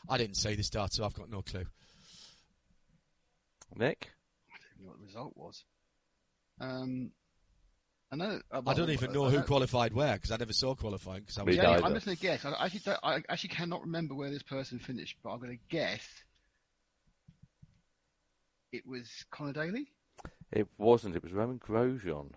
I didn't see the start, so I've got no clue. Nick? I don't even know what the result was. I know. I don't even know who qualified where, because I never saw qualifying. Because I was I'm just going to guess. I actually cannot remember where this person finished, but I'm going to guess it was Conor Daly. It wasn't. It was Roman Grosjean.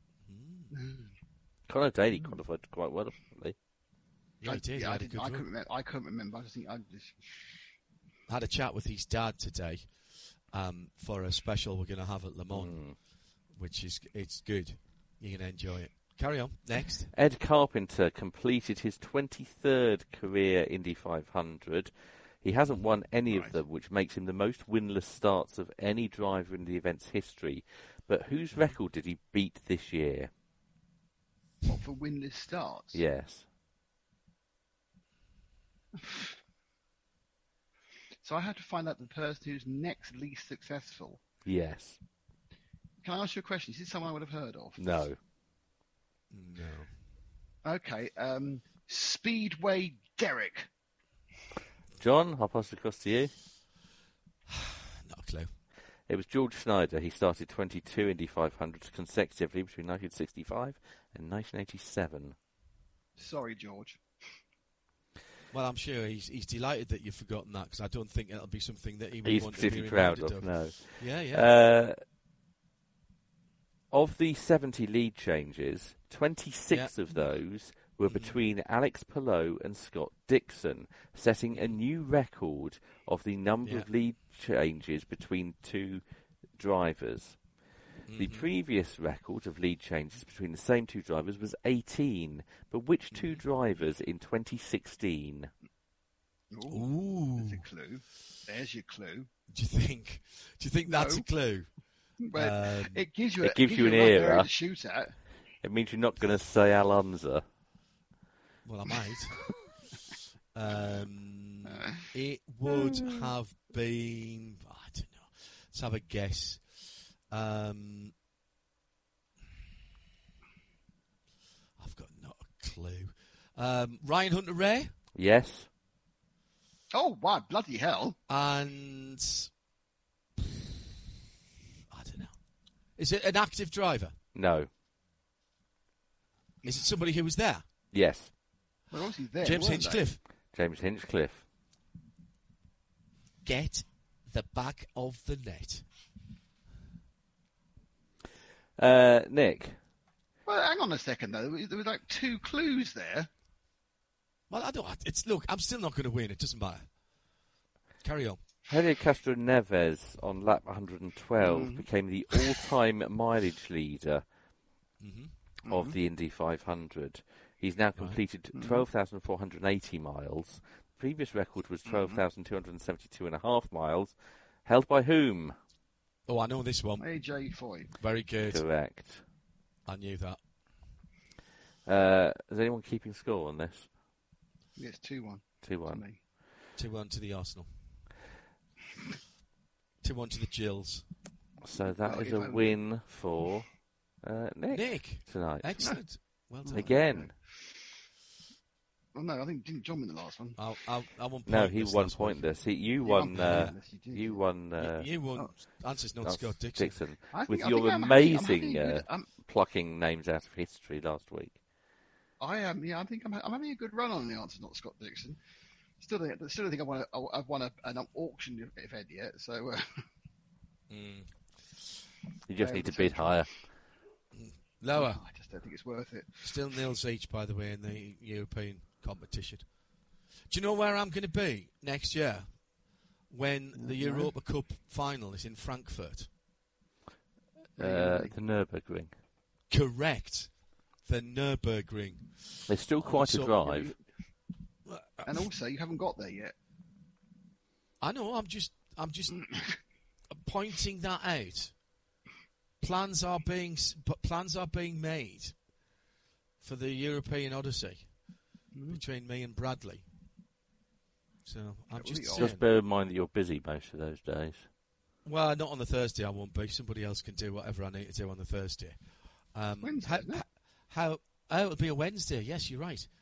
Conor Daly qualified quite well, apparently. Yeah, he did. Yeah, I couldn't remember. I just think I had a chat with his dad today for a special we're going to have at Le Mans, which it's good. You can enjoy it. Carry on. Next. Ed Carpenter completed his 23rd career Indy 500. He hasn't won any of them, which makes him the most winless starts of any driver in the event's history. But whose record did he beat this year? What, for winless starts? Yes. So I had to find out the person who's next least successful. Yes. Can I ask you a question? Is this someone I would have heard of? No. Okay. Speedway Derek. John, I'll pass it across to you. Not a clue. It was George Schneider. He started 22 Indy 500s consecutively between 1965 and 1987. Sorry, George. Well, I'm sure he's delighted that you've forgotten that, because I don't think it'll be something that he would He's want to be particularly proud reminded of. No. Yeah. Of the 70 lead changes, 26 of those were between Alex Palou and Scott Dixon, setting a new record of the number of lead changes between two drivers. The previous record of lead changes between the same two drivers was 18, but which two drivers in 2016? Ooh. There's a clue. There's your clue. Do you think that's a clue? Well, it gives you an era to shoot at. It means you're not going to say Alonso. Well, I might. It would have been... I don't know. Let's have a guess. I've got not a clue. Ryan Hunter-Reay? Yes. Oh, wow, bloody hell. And... I don't know. Is it an active driver? No. Is it somebody who was there? Yes. Well, obviously there, James Hinchcliffe. James Hinchcliffe. Get the back of the net. Nick. Well, hang on a second, though. There were like two clues there. Well, I don't... Look, I'm still not going to win. It doesn't matter. Carry on. Helio Castro Neves on lap 112 became the all-time mileage leader of the Indy 500. He's now completed 12,480 miles. The previous record was 12,272.5 miles. Held by whom? Oh, I know this one. AJ Foy. Very good. Correct. I knew that. Is anyone keeping score on this? Yes, 2-1. 2-1. 2-1 to the Arsenal. 2-1 to the Gills. So that is a win for Nick tonight. Excellent. Well done. Again. Well, no, I think didn't John win the last one. I won. No, he won pointless. You won. You won. Answers not Scott Dixon. With your amazing plucking names out of history last week. I am. Yeah, I think I'm having a good run on the answer, not Scott Dixon. Still don't think I've won an auction event yet. So. You just need to bid higher. Lower. I just don't think it's worth it. Still nils each, by the way, in the European competition. Do you know where I'm going to be next year when the Europa Cup final is in Frankfurt? The Nürburgring. Correct. The Nürburgring. It's still quite a drive. And also, you haven't got there yet. I know. I'm just pointing that out. Plans are being made for the European Odyssey between me and Bradley. So I'm just bear in mind that you're busy most of those days. Well, not on the Thursday. I won't be. Somebody else can do whatever I need to do on the Thursday. Wednesday, how it'll be a Wednesday? Yes, you're right.